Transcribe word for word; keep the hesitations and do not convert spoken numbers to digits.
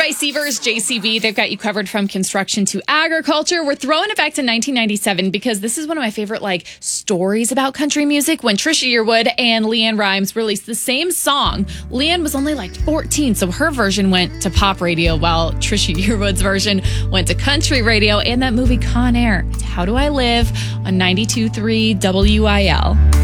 by Seavers J C B. They've got you covered from construction to agriculture. We're throwing it back to nineteen ninety-seven because this is one of my favorite like stories about country music when Trisha Yearwood and LeAnn Rimes released the same song. LeAnn was only like fourteen, so her version went to pop radio while Trisha Yearwood's version went to country radio, and that movie Con Air. It's How Do I Live on ninety-two point three W I L.